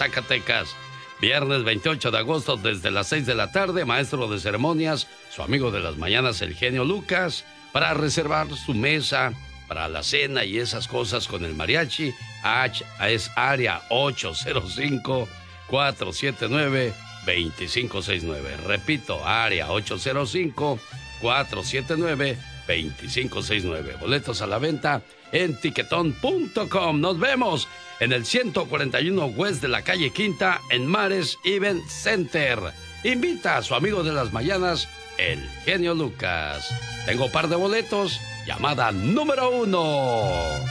Zacatecas. Viernes 28 de agosto desde las 6 de la tarde, maestro de ceremonias, su amigo de las mañanas, el genio Lucas, para reservar su mesa para la cena y esas cosas con el mariachi. Es área 805-479-2569. Repito, área 805-479-2569. Boletos a la venta en tiquetón.com. Nos vemos en el 141 West de la calle Quinta en Mares Event Center. Invita a su amigo de las mañanas, el genio Lucas. Tengo par de boletos. Llamada número 1.